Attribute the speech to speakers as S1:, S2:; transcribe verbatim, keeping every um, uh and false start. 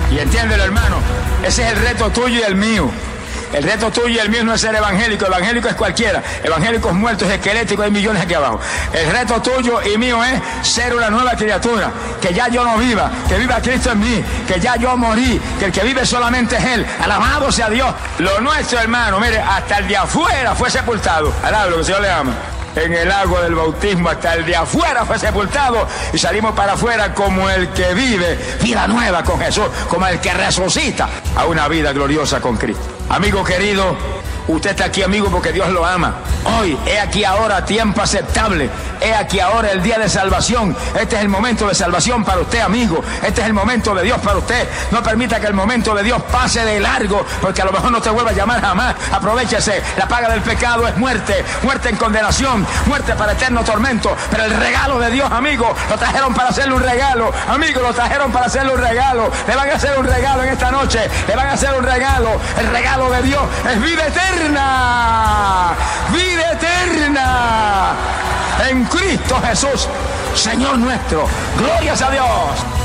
S1: Y entiéndelo, hermano, ese es el reto tuyo y el mío. El reto tuyo y el mío no es ser evangélico. Evangélico es cualquiera. Evangélicos muertos, esqueléticos, hay millones aquí abajo. El reto tuyo y mío es ser una nueva criatura. Que ya yo no viva, que viva Cristo en mí, que ya yo morí, que el que vive solamente es Él. Alabado sea Dios. Lo nuestro, hermano, mire, hasta el de afuera fue sepultado. Alabado, que el Señor le ama. En el agua del bautismo, hasta el de afuera fue sepultado y salimos para afuera como el que vive vida nueva con Jesús, como el que resucita a una vida gloriosa con Cristo. Amigo querido, usted está aquí, amigo, porque Dios lo ama. Hoy, he aquí ahora tiempo aceptable. He aquí ahora el día de salvación. Este es el momento de salvación para usted, amigo. Este es el momento de Dios para usted. No permita que el momento de Dios pase de largo, porque a lo mejor no te vuelva a llamar jamás. Aprovéchese. La paga del pecado es muerte. Muerte en condenación. Muerte para eterno tormento. Pero el regalo de Dios, amigo, lo trajeron para hacerle un regalo. Amigo, lo trajeron para hacerle un regalo. Le van a hacer un regalo en esta noche. Le van a hacer un regalo. El regalo de Dios es vida eterna. Vida eterna en Cristo Jesús, Señor nuestro. Glorias a Dios.